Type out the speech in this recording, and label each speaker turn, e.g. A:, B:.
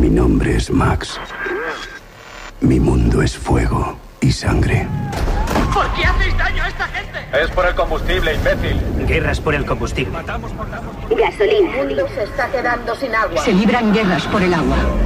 A: Mi nombre es Max. Mi mundo es fuego y sangre.
B: ¿Por qué hacéis daño a esta gente?
C: Es por el combustible, imbécil.
D: Guerras por el combustible.
B: Gasolina. El mundo se está quedando sin agua.
E: Se libran guerras por el agua.